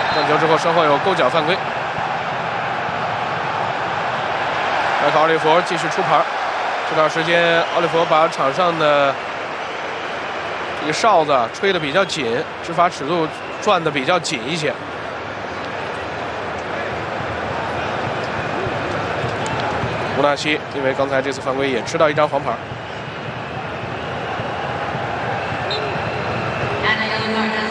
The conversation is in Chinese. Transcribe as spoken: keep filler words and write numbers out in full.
断球之后，身后有勾脚犯规。麦克奥利弗继续出牌。这段时间，奥利弗把场上的这个哨子吹得比较紧，执法尺度转得比较紧一些。乌纳西因为刚才这次犯规也吃到一张黄牌。 And a yellow card